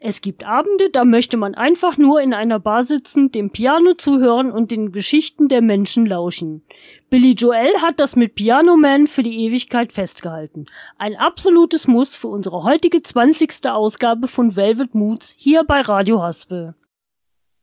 Es gibt Abende, da möchte man einfach nur in einer Bar sitzen, dem Piano zuhören und den Geschichten der Menschen lauschen. Billy Joel hat das mit Piano Man für die Ewigkeit festgehalten. Ein absolutes Muss für unsere heutige 20. Ausgabe von Velvet Moods hier bei Radio Haspel.